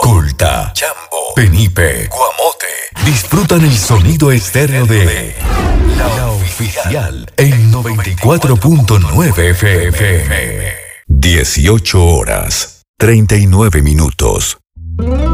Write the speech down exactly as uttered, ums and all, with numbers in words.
Culta, Chambo, Penipe, Guamote. Disfrutan el sonido estéreo de La Oficial en noventa y cuatro punto nueve F M. dieciocho horas, treinta y nueve minutos.